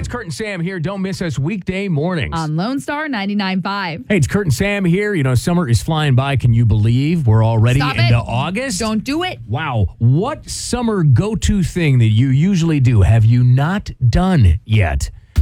it's Kurt and Sam here. Don't miss us weekday mornings. On Lone Star 99.5. Hey, it's Kurt and Sam here. You know, summer is flying by. Can you believe we're already Stop into it. August? Don't do it. Wow. What summer go-to thing that you usually do have you not done yet?